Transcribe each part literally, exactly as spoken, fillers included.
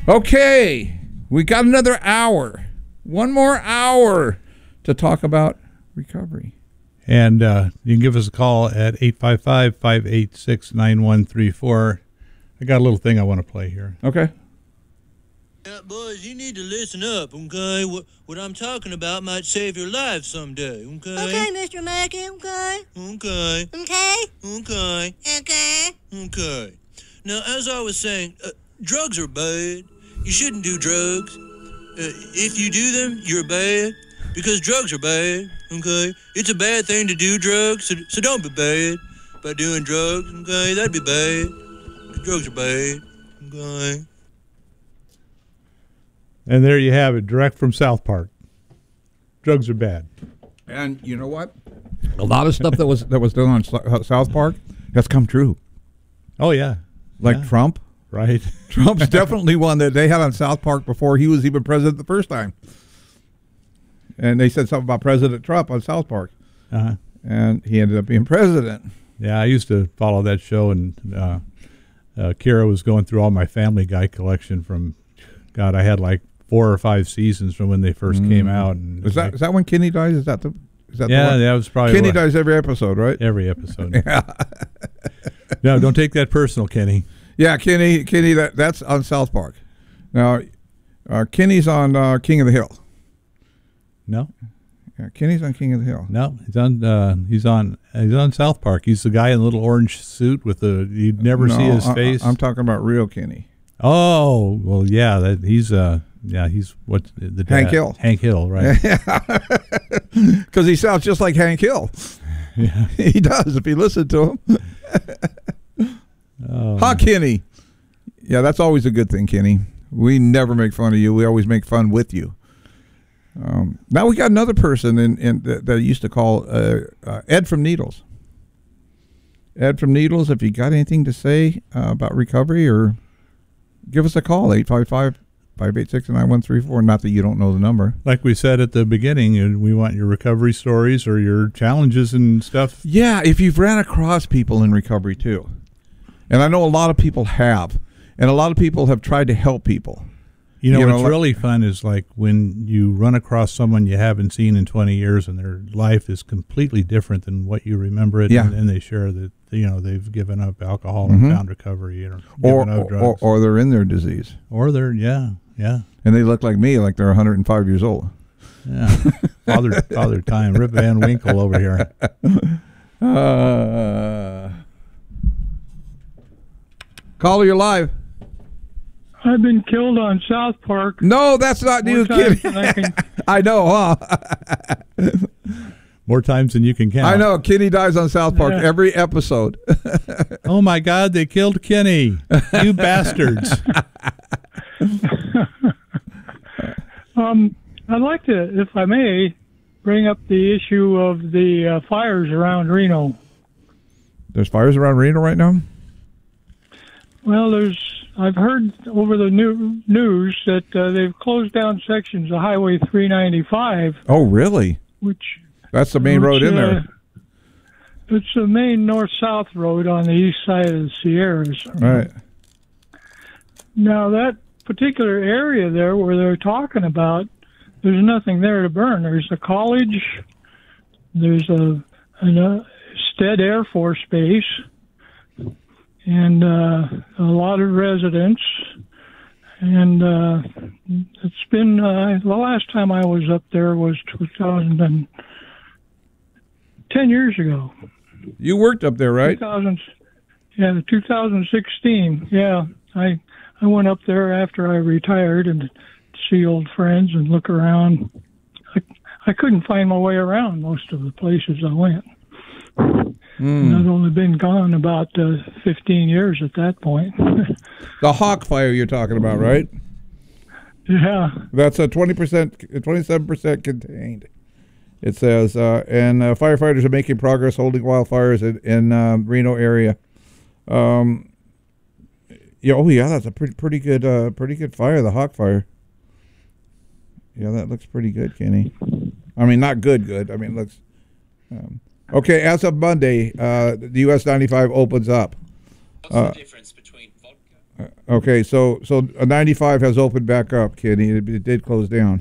Okay, we got another hour. One more hour to talk about recovery. And uh, you can give us a call at eight five five, five eight six, nine one three four. I got a little thing I want to play here. Okay. Yeah, boys, you need to listen up, okay? What, what I'm talking about might save your life someday, okay? Okay, Mister Mackey, okay? Okay. Okay? Okay. Okay? Okay. Now, as I was saying, uh, drugs are bad. You shouldn't do drugs. Uh, if you do them, you're bad. Because drugs are bad, okay? It's a bad thing to do drugs, so, so don't be bad by doing drugs, okay? That'd be bad. Drugs are bad, okay? And there you have it, direct from South Park. Drugs are bad. And you know what? A lot of stuff that was that was done on South Park has come true. Oh, yeah. Like yeah. Trump. Right. Trump's definitely one that they had on South Park before he was even president the first time. And they said something about President Trump on South Park. Uh-huh. And he ended up being president. Yeah, I used to follow that show, and uh, uh, Kira was going through all my Family Guy collection from, God, I had like four or five seasons from when they first mm. came out. And is that like, is that when Kenny dies? Is that the is that yeah? the one? That was probably Kenny what, dies every episode, right? Every episode. Yeah. No, don't take that personal, Kenny. Yeah, Kenny, Kenny, that that's on South Park. Now, uh, Kenny's on uh, King of the Hill. No. Yeah, Kenny's on King of the Hill. No, he's on. Uh, he's on. He's on South Park. He's the guy in the little orange suit with the. You'd never no, see his I, face. I'm talking about real Kenny. Oh well, yeah. That he's. Uh, yeah, he's what the dad, Hank Hill. Hank Hill, right? Because he sounds just like Hank Hill. Yeah, he does. If you listen to him. Oh. Ha, Kenny. Yeah, that's always a good thing, Kenny. We never make fun of you. We always make fun with you. Um, now we got another person in, in that, that I used to call uh, uh, Ed from Needles. Ed from Needles, if you got anything to say uh, about recovery, or give us a call, eight five five, five eight six, nine one three four. Not that you don't know the number. Like we said at the beginning, we want your recovery stories or your challenges and stuff. Yeah, if you've ran across people in recovery too. And I know a lot of people have. And a lot of people have tried to help people. You know, you what's know, really fun is like when you run across someone you haven't seen in twenty years and their life is completely different than what you remember it. Yeah. And, and they share that, you know, they've given up alcohol mm-hmm. and found recovery. Or, or, given up or, drugs. or, or they're in their disease. Or they're, yeah, yeah. And they look like me, like they're one hundred five years old. Yeah. Father, Father Time. Rip Van Winkle over here. Uh, caller, you're live. I've been killed on South Park. No, that's not More you, kid. I, can... I know, huh? More times than you can count. I know. Kenny dies on South Park yeah. every episode. Oh, my God, they killed Kenny. You bastards. um, I'd like to, if I may, bring up the issue of the uh, fires around Reno. There's fires around Reno right now? Well, there's. I've heard over the new news that uh, they've closed down sections of Highway three ninety-five. Oh, really? Which that's the main which, road in uh, there. It's the main north-south road on the east side of the Sierras. Right. Now, that particular area there where they're talking about, there's nothing there to burn. There's a college. There's a, a Stead Air Force Base. And uh, a lot of residents, and uh, it's been uh, the last time I was up there was two thousand and ten years ago. You worked up there, right? two thousand, yeah, two thousand sixteen. Yeah, I I went up there after I retired and to see old friends and look around. I I couldn't find my way around most of the places I went. Mm. I'd only been gone about uh, fifteen years at that point. The Hawk fire you're talking about, right? Yeah. That's a twenty percent, twenty-seven percent contained. It says, uh, and uh, firefighters are making progress holding wildfires in, in um, Reno area. Um, yeah, oh yeah, that's a pretty pretty good uh, pretty good fire, the Hawk fire. Yeah, that looks pretty good, Kenny. I mean, not good, good. I mean, it looks. Um, Okay, as of Monday, uh, the U S ninety-five opens up. What's uh, the difference between vodka? Okay, so so uh, ninety-five has opened back up, Kenny. It, it did close down.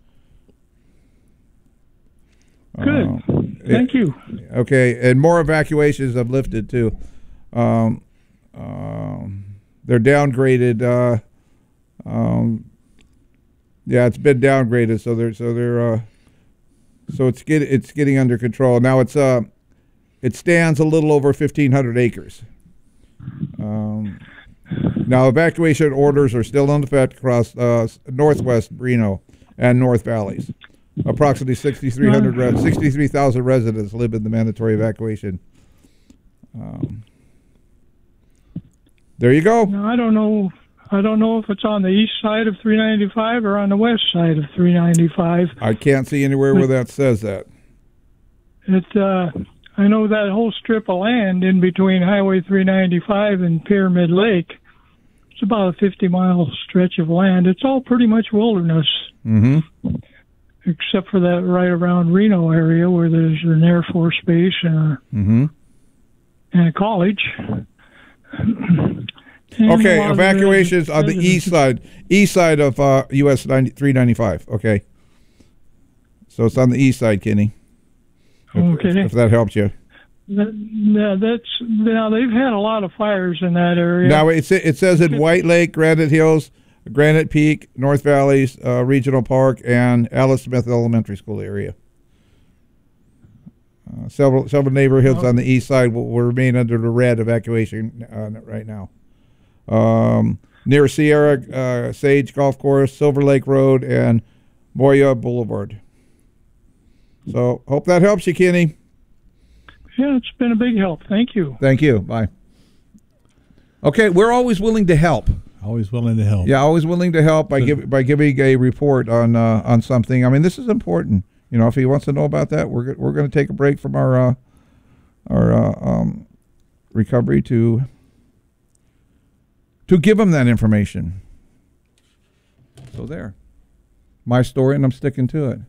Good. Uh, Thank it- you. Okay, and more evacuations have lifted too. Um, um, they're downgraded. Uh, um, yeah, it's been downgraded, so they're so they're uh, so it's get it's getting under control now. It's uh, it stands a little over fifteen hundred acres. Um, now evacuation orders are still in effect across uh, northwest Reno and North Valleys. Approximately sixty-three hundred, re- sixty-three thousand residents live in the mandatory evacuation. Um, there you go. Now, I don't know. I don't know if it's on the east side of three ninety-five or on the west side of three ninety-five. I can't see anywhere where that says that. It. Uh, I know that whole strip of land in between Highway three ninety-five and Pyramid Lake. It's about a fifty mile stretch of land. It's all pretty much wilderness, Mm-hmm. except for that right around Reno area where there's an Air Force base and a, Mm-hmm. and a college. And a Okay, lot of evacuations on the residents- east side, east side of uh, U S three ninety-five. Okay, so it's on the east side, Kenny. If, Okay. if that helps you. That, yeah, that's now they've had a lot of fires in that area. Now it sa- it says in White Lake, Granite Hills, Granite Peak, North Valleys uh, Regional Park, and Alice Smith Elementary School area. Uh, several several neighborhoods on the east side will, will remain under the red evacuation uh, right now. Um, near Sierra uh, Sage Golf Course, Silver Lake Road, and Moya Boulevard. So hope that helps you, Kenny. Yeah, it's been a big help. Thank you. Thank you. Bye. Okay, we're always willing to help. Always willing to help. Yeah, always willing to help by give, by giving a report on uh, on something. I mean, this is important. You know, if he wants to know about that, we're go- we're going to take a break from our uh, our uh, um, recovery to to give him that information. So there, my story, and I'm sticking to it.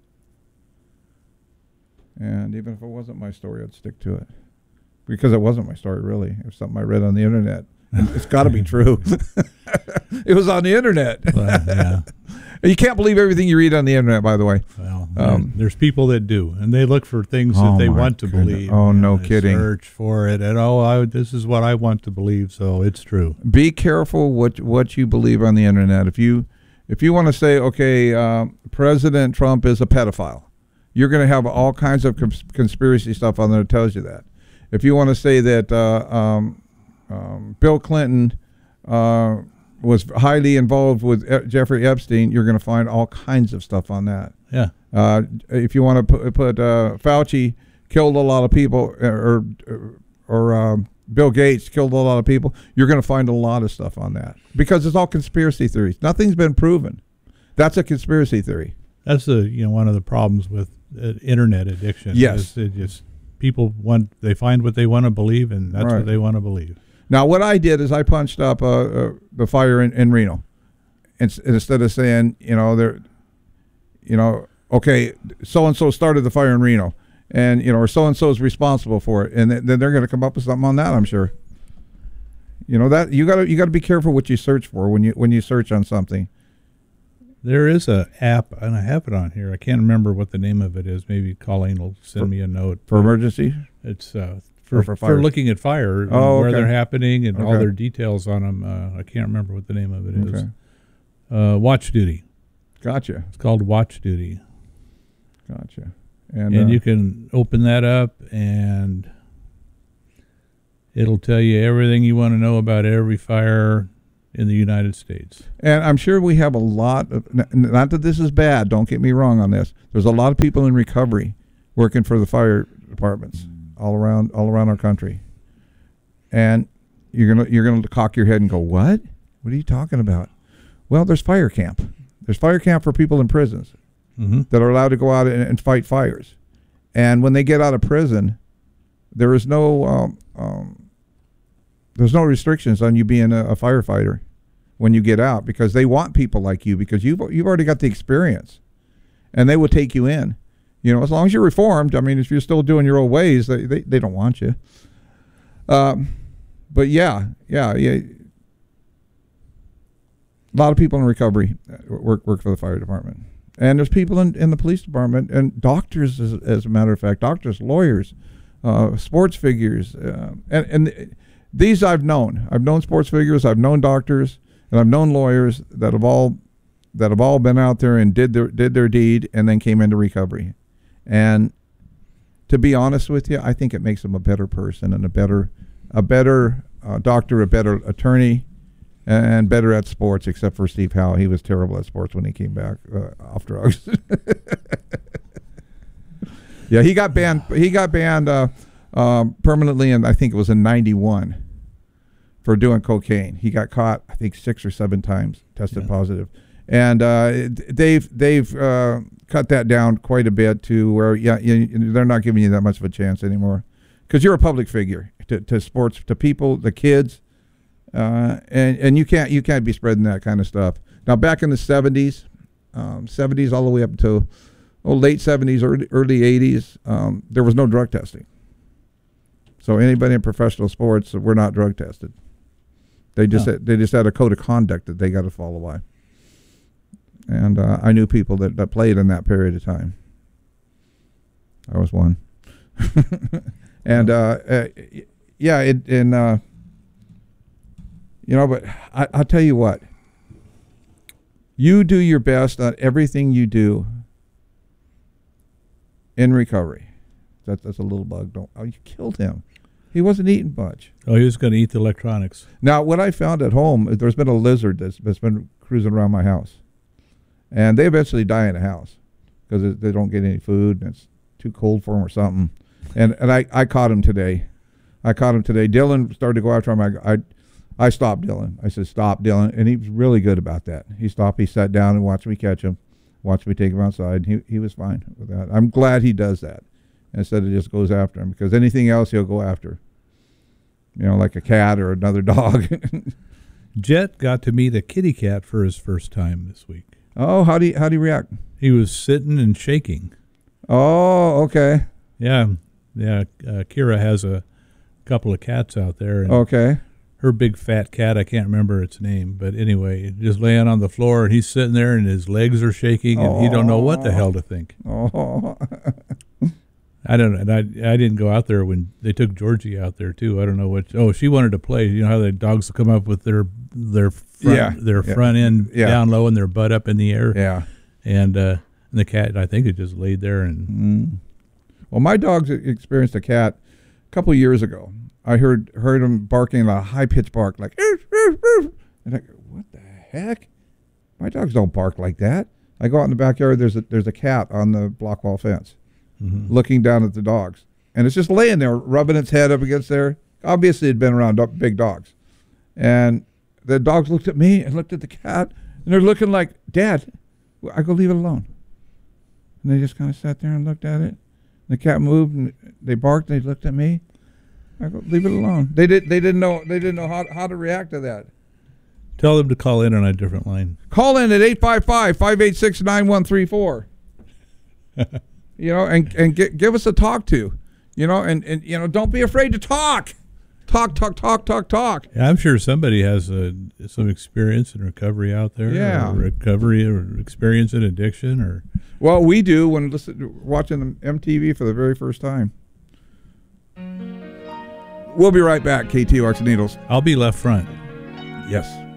And even if it wasn't my story, I'd stick to it because it wasn't my story really. It was something I read on the internet. And it's got to be true. It was on the internet. Well, yeah. You can't believe everything you read on the internet, by the way. Well, Um, there's people that do, and they look for things Oh, that they my want to goodness. believe. Oh, no and they kidding. Search for it, and oh, I, this is what I want to believe, so it's true. Be careful what what you believe on the internet. If you if you want to say, okay, um, President Trump is a pedophile, you're going to have all kinds of cons- conspiracy stuff on there that tells you that. If you want to say that uh, um, um, Bill Clinton uh, was highly involved with e- Jeffrey Epstein, you're going to find all kinds of stuff on that. Yeah. Uh, if you want to put, put uh, Fauci killed a lot of people, or or, or um, Bill Gates killed a lot of people, you're going to find a lot of stuff on that because it's all conspiracy theories. Nothing's been proven. That's a conspiracy theory. That's the you know one of the problems with uh, internet addiction. Yes. is it just people want they find what they want to believe, and that's Right. what they want to believe. Now, what I did is I punched up uh, uh, the fire in, in Reno, and, instead of saying, you know, they're, you know, okay, so and so started the fire in Reno, and you know, or so and so is responsible for it, and th- then they're going to come up with something on that, I'm sure. You know that you got to you got to be careful what you search for when you when you search on something. There is a app, and I have it on here. I can't remember what the name of it is. Maybe Colleen will send For- me a note. For emergency? It's uh, Or for, for for, fire? looking at fire, and Oh, where okay. they're happening, and all Okay. their details on them. Uh, I can't remember what the name of it is. Okay. Uh, Watch Duty. Gotcha. It's called Watch Duty. Gotcha. And, And uh, you can open that up, and it'll tell you everything you want to know about every fire in the United States. And I'm sure we have a lot of, n- not that this is bad, don't get me wrong on this. There's a lot of people in recovery working for the fire departments all around all around our country. And you're going to you're going to cock your head and go, "What? What are you talking about?" Well, there's fire camp. There's fire camp for people in prisons Mm-hmm. that are allowed to go out and, and fight fires. And when they get out of prison, there is no um, um, there's no restrictions on you being a, a firefighter when you get out, because they want people like you, because you've you've already got the experience, and they will take you in. You know, as long as you're reformed. I mean, if you're still doing your old ways, they they, they don't want you. Um, but yeah, yeah, yeah. lot of people in recovery work work for the fire department, and there's people in, in the police department and doctors, as, as a matter of fact, doctors, lawyers, uh, sports figures, uh, and and these I've known. I've known sports figures, I've known doctors, and I've known lawyers that have all that have all been out there and did their did their deed and then came into recovery. And to be honest with you, I think it makes them a better person and a better a better uh, doctor, a better attorney, and better at sports, except for Steve Howe. He was terrible at sports when he came back uh, off drugs. Yeah, he got banned. He got banned uh, um, permanently, and I think it was in ninety-one for doing cocaine. He got caught, I think, six or seven times, tested yeah. positive, and uh, they've they've uh, cut that down quite a bit to where yeah, you, they're not giving you that much of a chance anymore, because you're a public figure to, to sports, to people, the kids. Uh, and and you can't you can't be spreading that kind of stuff. Now back in the seventies, um, seventies all the way up to oh, late seventies, early early eighties, um, there was no drug testing. So anybody in professional sports were not drug tested. They just No. had, they just had a code of conduct that they got to follow by. And uh, I knew people that, that played in that period of time. I was one. and uh, uh, yeah, it in. Uh, You know, but I, I'll tell you what. You do your best on everything you do in recovery. That, that's a little bug. Don't. Oh, you killed him. He wasn't eating much. Oh, he was going to eat the electronics. Now, what I found at home, there's been a lizard that's, that's been cruising around my house. And they eventually die in the house because they don't get any food and it's too cold for them or something. And and I, I caught him today. I caught him today. Dylan started to go after him. I, I I stopped Dylan. I said, stop, Dylan. And he was really good about that. He stopped. He sat down and watched me catch him, watched me take him outside. He he was fine with that. I'm glad he does that instead of just goes after him, because anything else he'll go after, you know, like a cat or another dog. Jet got to meet a kitty cat for his first time this week. Oh, how do you, how do you react? He was sitting and shaking. Oh, okay. Yeah, yeah. Uh, Kira has a couple of cats out there. And Okay. her big fat cat, I can't remember its name, but anyway, just laying on the floor, and he's sitting there, and his legs are shaking, and he don't know what the hell to think. Oh. I don't know, and I I didn't go out there when they took Georgie out there too. I don't know what. Oh, she wanted to play. You know how the dogs will come up with their their front, Yeah, their yeah. front end Yeah. down low and their butt up in the air. Yeah. And, uh, and the cat, I think, it just laid there and. Mm. Well, my dogs experienced a cat a couple of years ago. I heard heard him barking a high pitched bark, like, "Oof, oof, oof." And I go, what the heck? My dogs don't bark like that. I go out in the backyard. There's a there's a cat on the block wall fence, Mm-hmm. looking down at the dogs, and it's just laying there, rubbing its head up against there. Obviously, it'd been around do- big dogs, and the dogs looked at me and looked at the cat, and they're looking like, "Dad." I go, "Leave it alone." And they just kind of sat there and looked at it. The cat moved, and they barked. And they looked at me. I go, "Leave it alone." They did. They didn't know. They didn't know how how to react to that. Tell them to call in on a different line. Call in at eight five five, five eight six, nine one three four. You know, and and get, give us a talk to. You know, and and you know, don't be afraid to talk. Talk, talk, talk, talk, talk. Yeah, I'm sure somebody has uh, some experience in recovery out there. Yeah. Or recovery or experience in addiction or. Well, we do when listen, watching M T V for the very first time. We'll be right back. K T O X Needles. I'll be left front. Yes.